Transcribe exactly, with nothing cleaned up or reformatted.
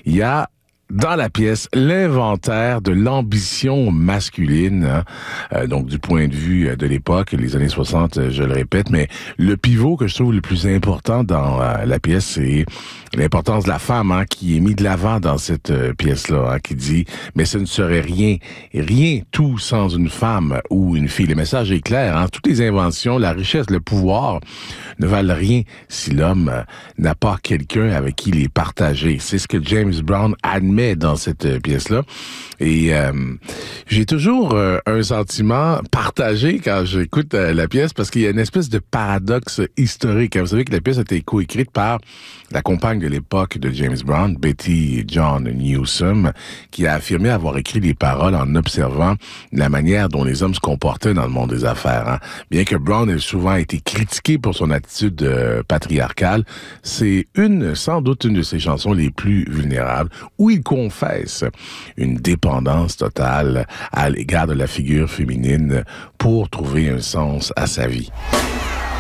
il y a dans la pièce, l'inventaire de l'ambition masculine, hein, euh, donc du point de vue de l'époque, les années soixante, je le répète, mais le pivot que je trouve le plus important dans euh, la pièce, c'est l'importance de la femme, hein, qui est mis de l'avant dans cette euh, pièce-là, hein, qui dit « mais ce ne serait rien, rien tout sans une femme ou une fille ». Le message est clair, hein, toutes les inventions, la richesse, le pouvoir ne valent rien si l'homme euh, n'a pas quelqu'un avec qui les partager. C'est ce que James Brown admet dans cette euh, pièce-là. Et euh, j'ai toujours euh, un sentiment partagé quand j'écoute euh, la pièce parce qu'il y a une espèce de paradoxe historique. Vous savez que la pièce a été coécrite par la compagne de l'époque de James Brown, Betty John Newsom, qui a affirmé avoir écrit les paroles en observant la manière dont les hommes se comportaient dans le monde des affaires. Hein. Bien que Brown ait souvent été critiqué pour son attitude euh, patriarcale, c'est une, sans doute une de ses chansons les plus vulnérables, où il confesse une dépendance totale à l'égard de la figure féminine pour trouver un sens à sa vie.